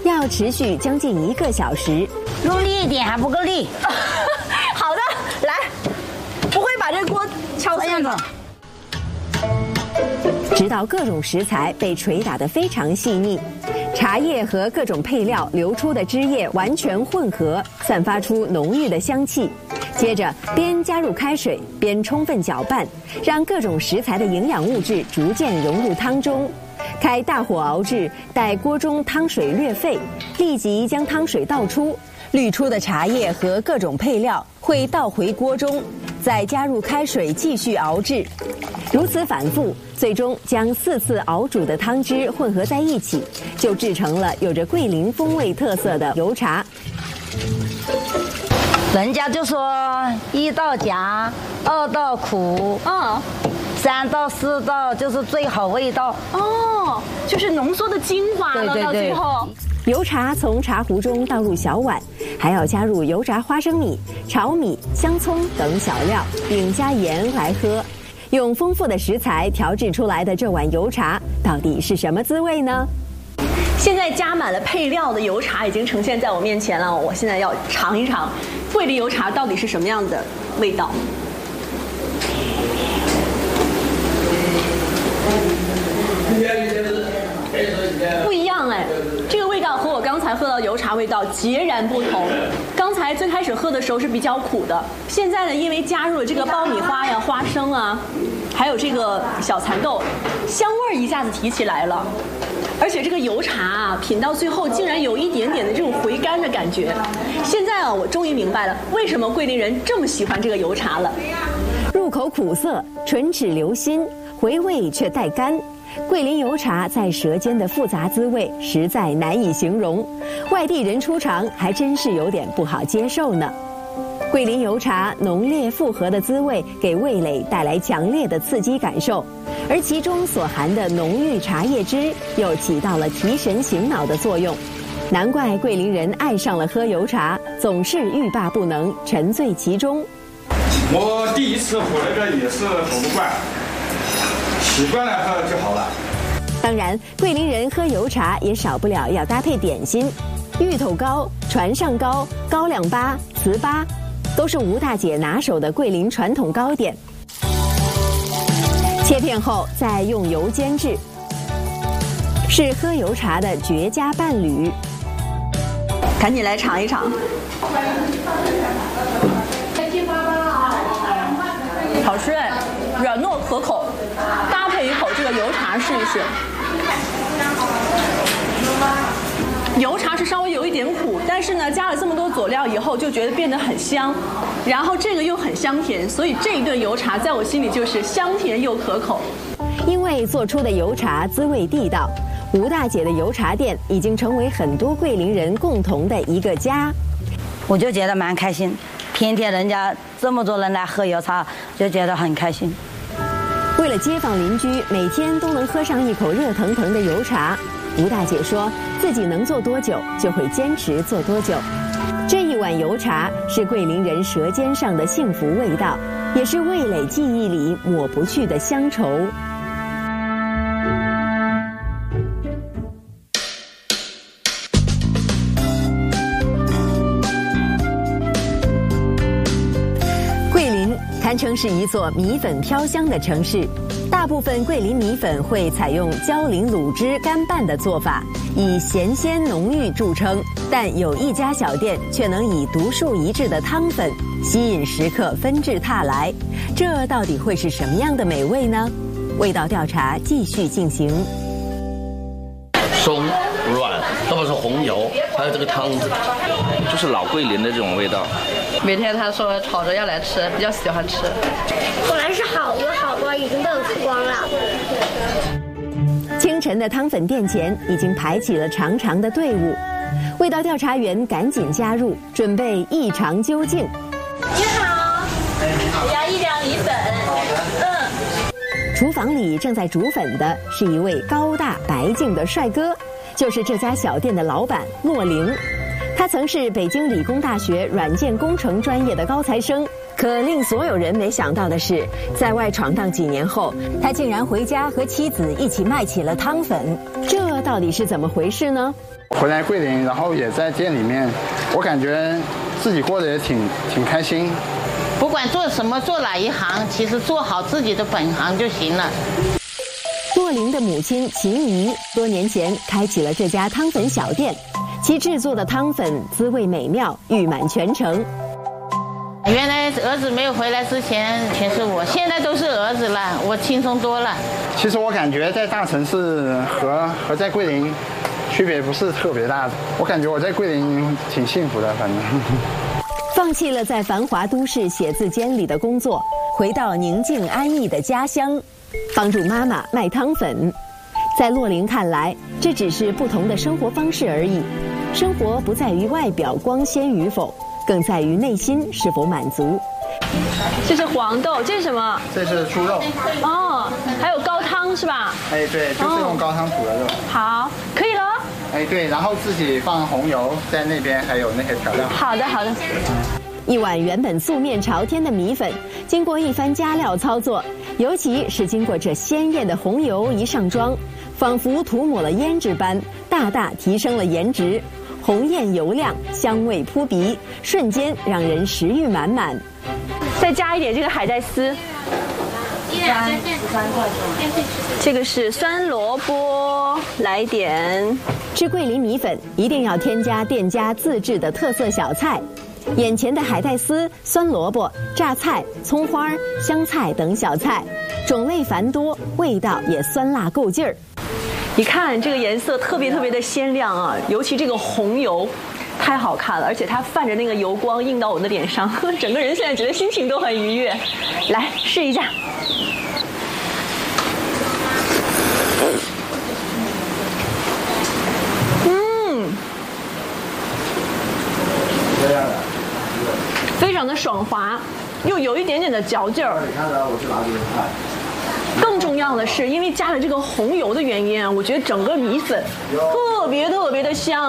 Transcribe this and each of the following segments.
要持续将近1个小时。 用力一点，还不够力。 好的，来，不会把这锅敲碎吗？ 直到各种食材被捶打得非常细腻，茶叶和各种配料流出的汁液完全混合，散发出浓郁的香气。接着边加入开水边充分搅拌，让各种食材的营养物质逐渐融入汤中。开大火熬制，待锅中汤水略沸，立即将汤水倒出，滤出的茶叶和各种配料会倒回锅中，再加入开水继续熬制。如此反复，最终将4次熬煮的汤汁混合在一起，就制成了有着桂林风味特色的油茶。 人家就说1道夹，2道苦，3到4道就是最好味道。 哦，就是浓缩的精华了。 对， 到最后， 油茶从茶壶中倒入小碗，还要加入油炸花生米、炒米、香葱等小料，并加盐来喝。用丰富的食材调制出来的这碗油茶，到底是什么滋味呢？ 现在加满了配料的油茶已经呈现在我面前了，我现在要尝一尝桂林油茶到底是什么样的味道。不一样哎，这个味道和我刚才喝到油茶味道截然不同。刚才最开始喝的时候是比较苦的，现在呢，因为加入了这个爆米花呀、花生啊，还有这个小蚕豆，香味儿一下子提起来了。而且这个油茶啊，品到最后竟然有一点点的这种回甘的感觉。现在啊，我终于明白了为什么桂林人这么喜欢这个油茶了。 入口苦涩，唇齿留心，回味却带甘。桂林油茶在舌尖的复杂滋味实在难以形容，外地人初尝还真是有点不好接受呢。桂林油茶浓烈复合的滋味给味蕾带来强烈的刺激感受，而其中所含的浓郁茶叶汁又起到了提神醒脑的作用。难怪桂林人爱上了喝油茶，总是欲罢不能，沉醉其中。 我第一次喝那个也是喝不惯，习惯了喝就好了。 当然，桂林人喝油茶也少不了要搭配点心，芋头糕、船上糕、高粱粑、糍粑，都是吴大姐拿手的桂林传统糕点。切片后再用油煎制，是喝油茶的绝佳伴侣。 赶紧来尝一尝。好吃哎，软糯可口，搭配一口这个油茶试一试。油茶是稍微有一点苦，但是呢，加了这么多佐料以后，就觉得变得很香。然后这个又很香甜，所以这一顿油茶在我心里就是香甜又可口。 因为做出的油茶滋味地道，吴大姐的油茶店已经成为很多桂林人共同的一个家。 我就觉得蛮开心，天天人家这么多人来喝油茶，就觉得很开心。 为了街坊邻居每天都能喝上一口热腾腾的油茶，吴大姐说自己能做多久就会坚持做多久。这一碗油茶是桂林人舌尖上的幸福味道，也是味蕾记忆里抹不去的乡愁。桂林堪称是一座米粉飘香的城市，大部分桂林米粉会采用焦龄卤汁干拌的做法，以咸鲜浓郁著称，但有一家小店却能以独树一帜的汤粉吸引食客纷至沓来，这到底会是什么样的美味呢？味道调查继续进行。 松软，特别是红油，还有这个汤子，就是老桂林的这种味道。 每天他说吵着要来吃，比较喜欢吃。 本来是好多已经被我吃光了。 清晨的汤粉店前已经排起了长长的队伍，味道调查员赶紧加入，准备一尝究竟。 你好，我要1两米粉。 厨房里正在煮粉的是一位高大白净的帅哥，就是这家小店的老板骆玲。他曾是北京理工大学软件工程专业的高材生，可令所有人没想到的是，在外闯荡几年后，他竟然回家和妻子一起卖起了汤粉，这到底是怎么回事呢？ 回来桂林，然后也在店里面，我感觉自己过得也挺开心。 不管做什么，做哪一行，其实做好自己的本行就行了。 洛琳的母亲秦姨多年前开启了这家汤粉小店，其制作的汤粉滋味美妙，誉满全城。 原来儿子没有回来之前全是我，现在都是儿子了，我轻松多了。 其实我感觉在大城市和在桂林区别不是特别大的，我感觉我在桂林挺幸福的，反正。 放弃了在繁华都市写字间里的工作，回到宁静安逸的家乡，帮助妈妈卖汤粉。在洛琳看来，这只是不同的生活方式而已。生活不在于外表光鲜与否，更在于内心是否满足。 这是黄豆，这是什么？ 这是猪肉。 哦，还有高汤是吧？ 哎，对，就是用高汤煮的肉。 好，可以了。 哎，对，然后自己放红油在那边，还有那些调料。 好的，好的。 一碗原本素面朝天的米粉，经过一番加料操作，尤其是经过这鲜艳的红油一上妆，仿佛涂抹了胭脂般，大大提升了颜值。红艳油亮，香味扑鼻，瞬间让人食欲满满。 再加一点这个海带丝。13块。这个是酸萝卜，来一点。 吃桂林米粉一定要添加店家自制的特色小菜，眼前的海带丝、酸萝卜、榨菜、葱花、香菜等小菜，种类繁多，味道也酸辣够劲儿。 你看这个颜色特别的鲜亮啊，尤其这个红油。太好看了，而且它泛着那个油光映到我的脸上，整个人现在觉得心情都很愉悦。来试一下，非常的爽滑，又有一点点的嚼劲儿。更重要的是，因为加了这个红油的原因啊，我觉得整个米粉特别的香。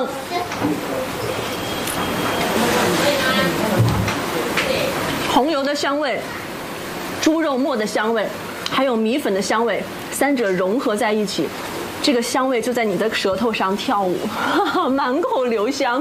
红油的香味，猪肉末的香味，还有米粉的香味，三者融合在一起，这个香味就在你的舌头上跳舞，满口留香。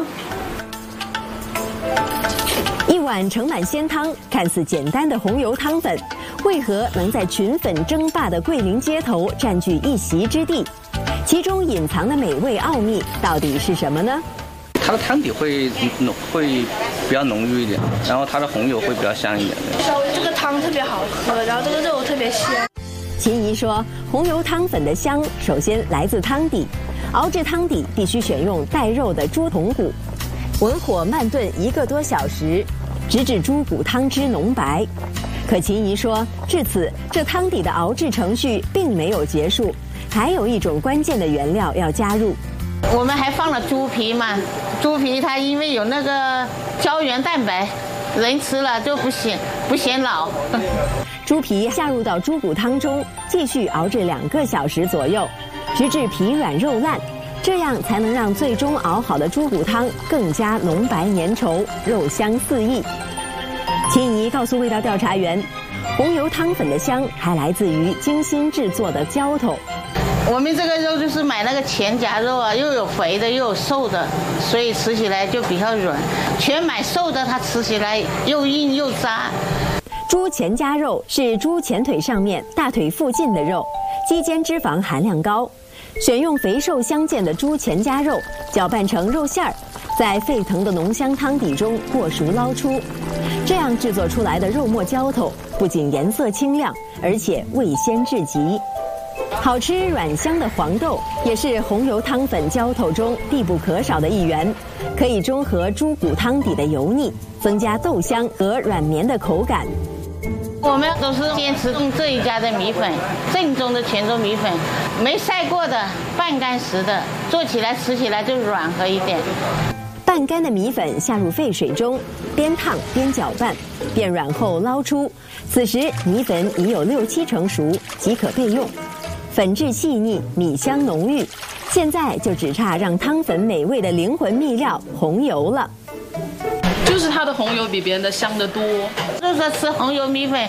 一碗盛满鲜汤，看似简单的红油汤粉，为何能在群粉争霸的桂林街头占据一席之地？其中隐藏的美味奥秘到底是什么呢？ 它的汤底会比较浓郁一点，然后它的红油会比较香一点。 这个汤特别好喝，然后这个肉特别鲜。 秦姨说，红油汤粉的香首先来自汤底，熬制汤底必须选用带肉的猪筒骨，文火慢炖1个多小时，直至猪骨汤汁浓白。可秦姨说，至此这汤底的熬制程序并没有结束，还有一种关键的原料要加入。 我们还放了猪皮嘛，猪皮它因为有那个胶原蛋白，人吃了就不显老。 猪皮下入到猪骨汤中，继续熬制2个小时左右，直至皮软肉烂，这样才能让最终熬好的猪骨汤更加浓白粘稠，肉香四溢。秦姨告诉味道调查员，红油汤粉的香还来自于精心制作的浇头。 我们这个肉就是买那个前夹肉啊，又有肥的又有瘦的，所以吃起来就比较软。全买瘦的，它吃起来又硬又渣。 猪前夹肉是猪前腿上面大腿附近的肉，肌间脂肪含量高。选用肥瘦相间的猪前夹肉，搅拌成肉馅儿，在沸腾的浓香汤底中过熟捞出。这样制作出来的肉末浇头，不仅颜色清亮，而且味鲜至极。好吃软香的黄豆也是红油汤粉浇头中必不可少的一员，可以中和猪骨汤底的油腻，增加豆香和软绵的口感。 我们都是坚持用这一家的米粉，正宗的泉州米粉，没晒过的，半干实的，做起来吃起来就软和一点。 半干的米粉下入沸水中，边烫边搅拌，变软后捞出。此时米粉已有6-7成熟，即可备用。粉质细腻，米香浓郁，现在就只差让汤粉美味的灵魂秘料红油了。 就是它的红油比别人的香得多。 就是说吃红油米粉，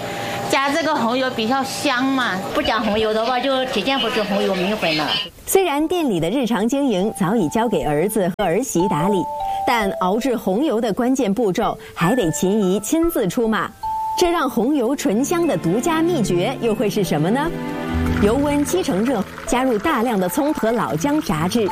加这个红油比较香嘛。 不加红油的话，就体现不出红油米粉了。 虽然店里的日常经营早已交给儿子和儿媳打理，但熬制红油的关键步骤还得秦姨亲自出马。这让红油醇香的独家秘诀又会是什么呢？油温7成热，加入大量的葱和老姜炸制，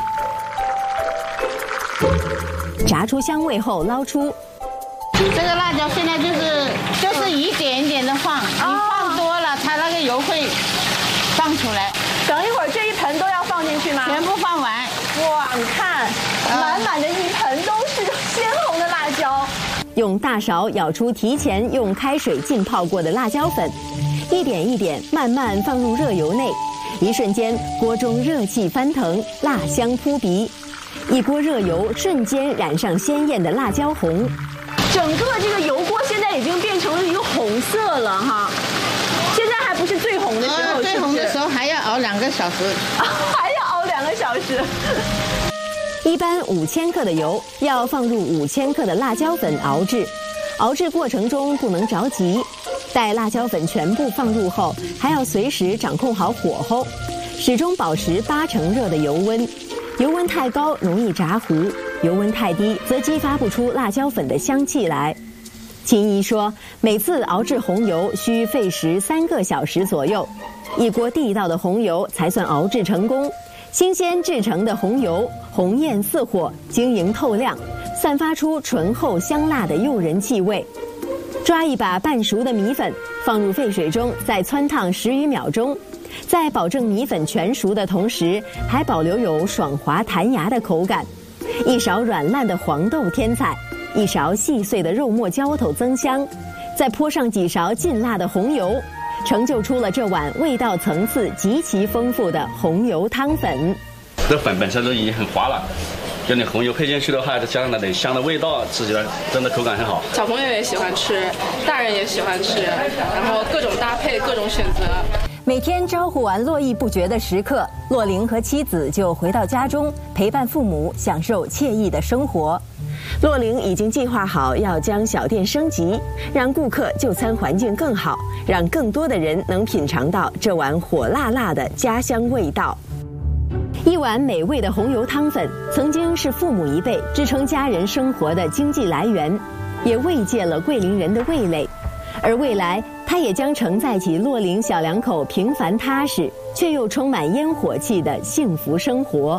炸出香味后捞出。 这个辣椒现在就是一点一点的放，你放多了，它那个油会放出来。 等一会儿这一盆都要放进去吗？ 全部放完。 哇，你看，满满的一盆都是鲜红的辣椒。 用大勺舀出提前用开水浸泡过的辣椒粉，一点一点慢慢放入热油内，一瞬间锅中热气翻腾，辣香扑鼻，一锅热油瞬间染上鲜艳的辣椒红。 整个这个油锅现在已经变成了一个红色了哈，现在还不是最红的时候， 最红的时候还要熬2个小时， 还要熬2个小时。 一般5000克的油要放入5000克的辣椒粉熬制，熬制过程中不能着急，待辣椒粉全部放入后，还要随时掌控好火候，始终保持8成热的油温。油温太高容易炸糊，油温太低则激发不出辣椒粉的香气来。秦姨说，每次熬制红油需费时3个小时左右，一锅地道的红油才算熬制成功。新鲜制成的红油红艳似火，晶莹透亮，散发出醇厚香辣的诱人气味。抓一把半熟的米粉，放入沸水中，再汆烫10余秒钟，在保证米粉全熟的同时，还保留有爽滑弹牙的口感。一勺软烂的黄豆添彩，一勺细碎的肉末浇头增香，再泼上几勺劲辣的红油，成就出了这碗味道层次极其丰富的红油汤粉。 这粉本身都已经很滑了，有点红油配进去的话，再加上那点香的味道，吃起来真的口感很好。 小朋友也喜欢吃，大人也喜欢吃，然后各种搭配，各种选择。 每天招呼完络绎不绝的食客，骆玲和妻子就回到家中，陪伴父母，享受惬意的生活。骆玲已经计划好要将小店升级，让顾客就餐环境更好，让更多的人能品尝到这碗火辣辣的家乡味道。一碗美味的红油汤粉，曾经是父母一辈支撑家人生活的经济来源，也慰藉了桂林人的味蕾。而未来，它也将承载起骆玲小两口平凡踏实却又充满烟火气的幸福生活。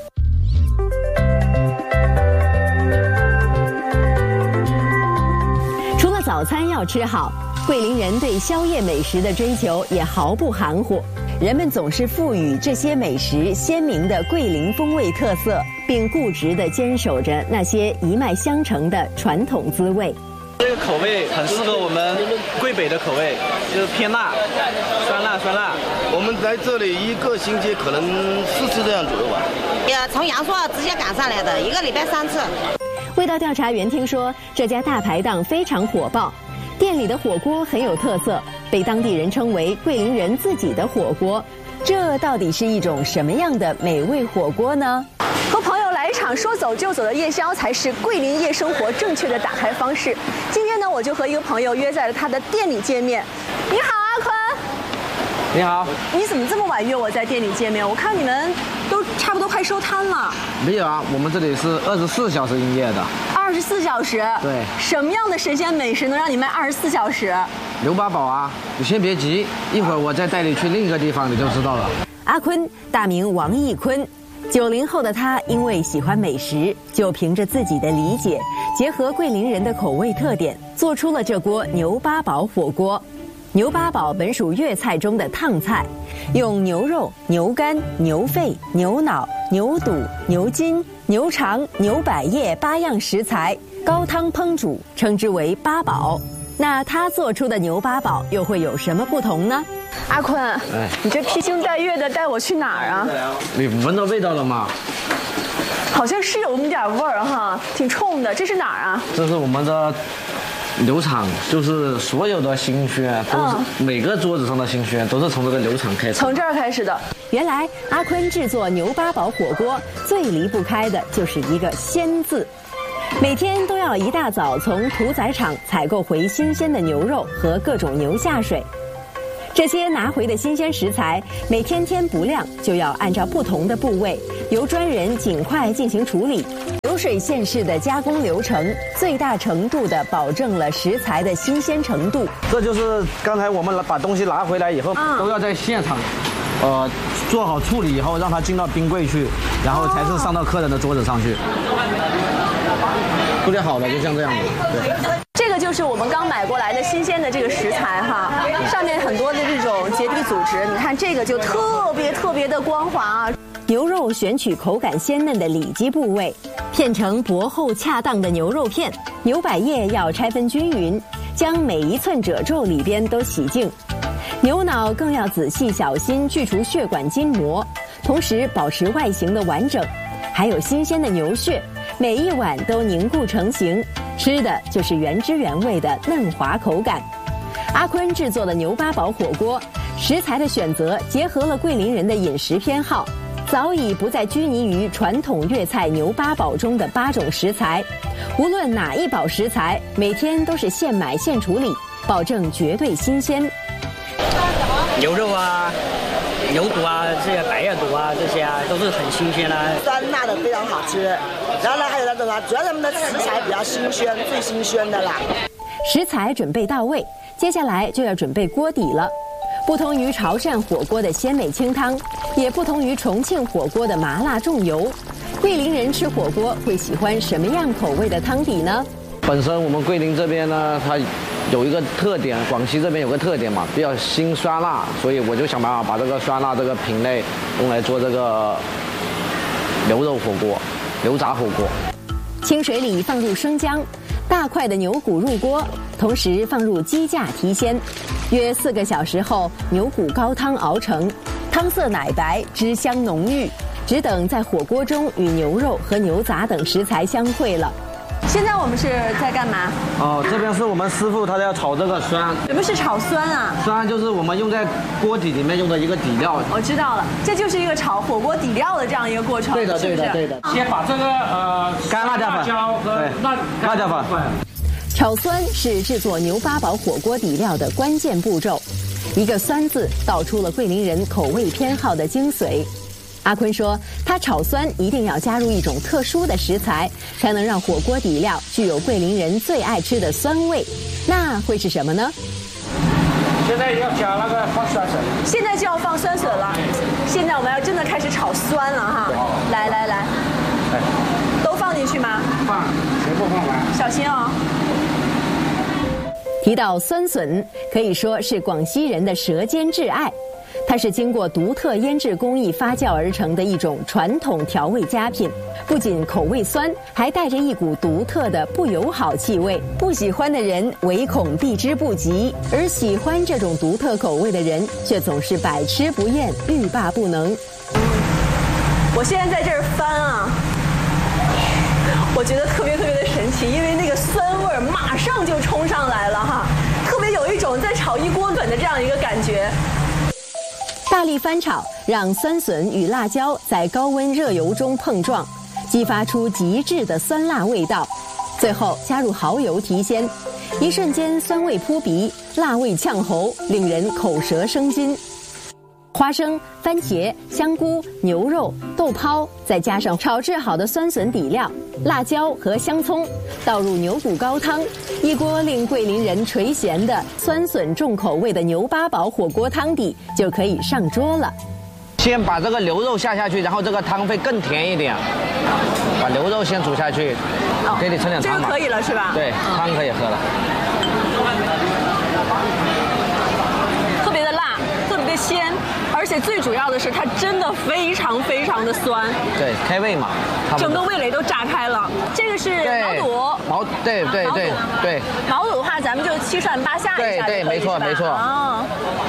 除了早餐要吃好，桂林人对宵夜美食的追求也毫不含糊。人们总是赋予这些美食鲜明的桂林风味特色，并固执地坚守着那些一脉相承的传统滋味。 这个口味很适合我们桂北的口味，就是偏辣，酸辣。 我们在这里1个星期可能4次这样左右吧。 从阳朔直接赶上来的，1个礼拜3次。 味道调查员听说这家大排档非常火爆，店里的火锅很有特色，被当地人称为桂林人自己的火锅。这到底是一种什么样的美味火锅呢？ 和朋友来一场说走就走的夜宵，才是桂林夜生活正确的打开方式。今天呢，我就和一个朋友约在了他的店里见面。你好，阿坤。 你好。 你怎么这么晚约我在店里见面？我看你们都差不多快收摊了。 没有啊，我们这里是24小时营业的。 24小时？ 对。 什么样的神仙美食能让你卖24小时？ 牛八宝啊！你先别急，一会儿我再带你去另一个地方，你就知道了。 阿坤，大名王义坤。90后的他因为喜欢美食，就凭着自己的理解，结合桂林人的口味特点，做出了这锅牛八宝火锅。牛八宝本属粤菜中的烫菜，用牛肉、牛肝、牛肺、牛脑、牛肚、牛筋、牛肠、牛百叶8样食材高汤烹煮，称之为八宝。那他做出的牛八宝又会有什么不同呢？ 阿坤，你这披星戴月的带我去哪儿啊？ 你闻到味道了吗？ 好像是有那么点味儿哈，挺冲的。这是哪儿啊？ 这是我们的牛场，就是所有的新鲜都是每个桌子上的新鲜都是从这个牛场开始。 从这儿开始的。 原来阿坤制作牛八宝火锅最离不开的就是一个鲜字。每天都要一大早从屠宰场采购回新鲜的牛肉和各种牛下水， 这些拿回的新鲜食材，每天天不亮就要按照不同的部位，由专人尽快进行处理。流水线式的加工流程，最大程度地保证了食材的新鲜程度。 这就是刚才我们把东西拿回来以后，都要在现场，做好处理以后，让它进到冰柜去，然后才是上到客人的桌子上去。处理好了就像这样子，对。 这个就是我们刚买过来的新鲜的这个食材哈，上面很多的这种结缔组织，你看这个就特别的光滑啊。 牛肉选取口感鲜嫩的里脊部位，片成薄厚恰当的牛肉片。牛百叶要拆分均匀，将每一寸褶皱里边都洗净。牛脑更要仔细小心去除血管筋膜，同时保持外形的完整。还有新鲜的牛血，每一碗都凝固成型，吃的就是原汁原味的嫩滑口感。阿坤制作的牛八宝火锅，食材的选择结合了桂林人的饮食偏好，早已不再拘泥于传统粤菜牛八宝中的8种食材。无论哪一宝食材，每天都是现买现处理，保证绝对新鲜。 牛肉啊，牛肚啊，这些白叶肚啊，这些啊都是很新鲜的， 酸辣的非常好吃。然后呢，还有那种啊，主要他们的食材比较新鲜，最新鲜的啦。 食材准备到位，接下来就要准备锅底了。不同于潮汕火锅的鲜美清汤，也不同于重庆火锅的麻辣重油，桂林人吃火锅会喜欢什么样口味的汤底呢？ 本身我们桂林这边呢，它有一个特点，广西这边有个特点嘛，比较辛酸辣，所以我就想办法把这个酸辣这个品类用来做这个牛肉火锅、牛杂火锅。 清水里放入生姜，大块的牛骨入锅，同时放入鸡架提鲜。约4个小时后，牛骨高汤熬成，汤色奶白，汁香浓郁，只等在火锅中与牛肉和牛杂等食材相会了。 现在我们是在干嘛？ 这边是我们师傅他要炒这个酸。 什么是炒酸啊？ 酸就是我们用在锅底里面用的一个底料。 我知道了，这就是一个炒火锅底料的这样一个过程。 对的， 是不是？ 对的。 先把这个干辣椒粉和辣椒粉。 炒酸是制作牛八宝火锅底料的关键步骤，一个酸字道出了桂林人口味偏好的精髓。阿坤说，他炒酸一定要加入一种特殊的食材，才能让火锅底料具有桂林人最爱吃的酸味。那会是什么呢？ 现在要加那个放酸笋。 现在就要放酸笋了。现在我们要真的开始炒酸了哈。来，都放进去吗？ 放，全部放完。 小心哦。 提到酸笋，可以说是广西人的舌尖挚爱。它是经过独特腌制工艺发酵而成的一种传统调味佳品，不仅口味酸，还带着一股独特的不友好气味。不喜欢的人唯恐避之不及，而喜欢这种独特口味的人却总是百吃不厌，欲罢不能。 我现在在这儿翻啊，我觉得特别的神奇，因为那个酸味儿马上就冲上来了哈，特别有一种在炒一锅粉的这样一个感觉。 大力翻炒，让酸笋与辣椒在高温热油中碰撞，激发出极致的酸辣味道。最后加入蚝油提鲜，一瞬间酸味扑鼻，辣味呛喉，令人口舌生津。花生、番茄、香菇、牛肉、豆泡，再加上炒制好的酸笋底料、辣椒和香葱，倒入牛骨高汤，一锅令桂林人垂涎的酸笋重口味的牛八宝火锅汤底就可以上桌了。 先把这个牛肉下去，然后这个汤会更甜一点。把牛肉先煮下去，给你盛点汤嘛。 这个可以了是吧？ 对，汤可以喝了。 特别的辣，特别的鲜。而且最主要的是，它真的非常的酸。 对，开胃嘛， 整个味蕾都炸开了。这个是毛肚。 对。 毛肚的话，咱们就7涮8下一下。 对，没错。 哦。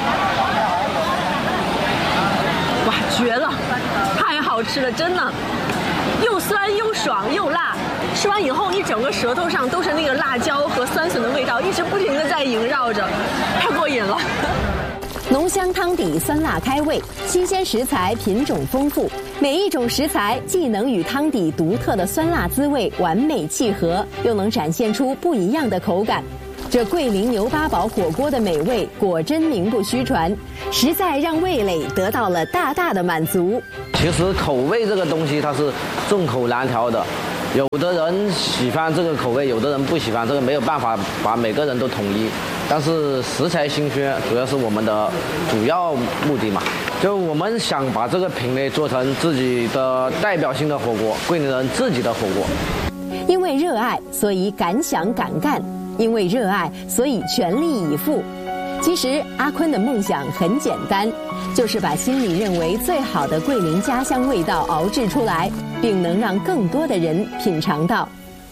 哇，绝了！太好吃了，真的，又酸又爽又辣。吃完以后，你整个舌头上都是那个辣椒和酸笋的味道，一直不停的在萦绕着，太过瘾了。 浓香汤底酸辣开胃，新鲜食材品种丰富，每一种食材既能与汤底独特的酸辣滋味完美契合，又能展现出不一样的口感。 这桂林牛八宝火锅的美味果真名不虚传，实在让味蕾得到了大大的满足。 其实口味这个东西它是众口难调的，有的人喜欢这个口味，有的人不喜欢，这个没有办法把每个人都统一。但是食材新鲜主要是我们的主要目的嘛，就我们想把这个品类做成自己的代表性的火锅，桂林人自己的火锅。 因为热爱，所以敢想敢干；因为热爱，所以全力以赴。其实阿坤的梦想很简单，就是把心里认为最好的桂林家乡味道熬制出来，并能让更多的人品尝到。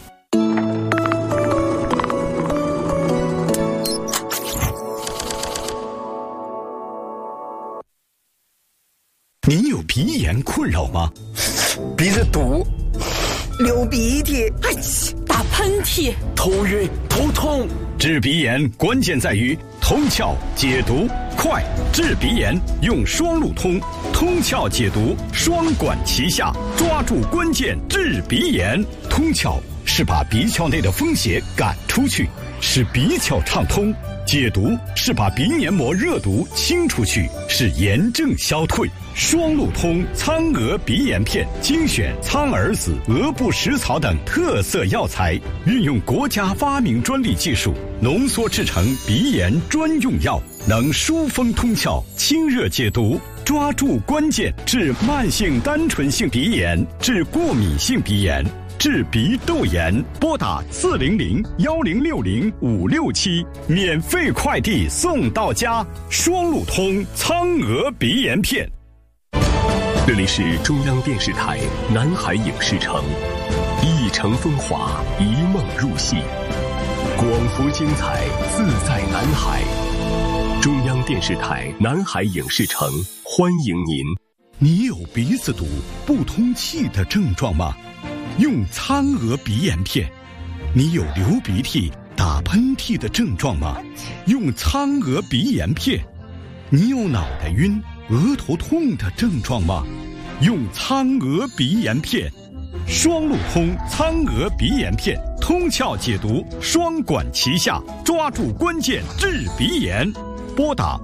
你有鼻炎困扰吗？鼻子堵， 流鼻涕，打喷嚏， 头晕头痛。治鼻炎关键在于通窍解毒快，治鼻炎用双路通，通窍解毒双管齐下，抓住关键治鼻炎。通窍是把鼻窍内的风邪赶出去，使鼻窍畅通；解毒是把鼻黏膜热毒清出去，使炎症消退。双路通苍蛾鼻炎片精选苍耳子、鹅不食草等特色药材，运用国家发明专利技术浓缩制成鼻炎专用药，能疏风通窍、清热解毒，抓住关键治慢性单纯性鼻炎、治过敏性鼻炎、治鼻窦炎。拨打400-1060-567，免费快递送到家。双路通苍蛾鼻炎片。 这里是中央电视台南海影视城，一城风华，一梦入戏，广福精彩，自在南海。中央电视台南海影视城欢迎您。 你有鼻子堵、不通气的症状吗？用苍蛾鼻炎片。你有流鼻涕、打喷嚏的症状吗？用苍蛾鼻炎片。你有脑袋晕、额头痛的症状吗？用苍蛾鼻炎片。双路通苍蛾鼻炎片，通窍解毒双管齐下，抓住关键治鼻炎。拨打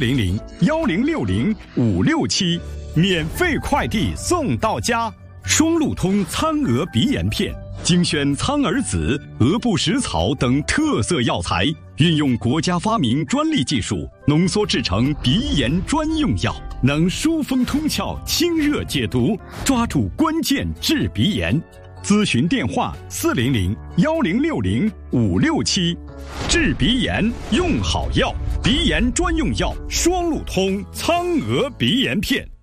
400-1060-567，免费快递送到家。双路通苍蛾鼻炎片精选苍耳子、鹅不食草等特色药材，运用国家发明专利技术浓缩制成鼻炎专用药，能疏风通窍、清热解毒，抓住关键治鼻炎。咨询电话400-1060-567。治鼻炎用好药，鼻炎专用药双路通苍蛾鼻炎片。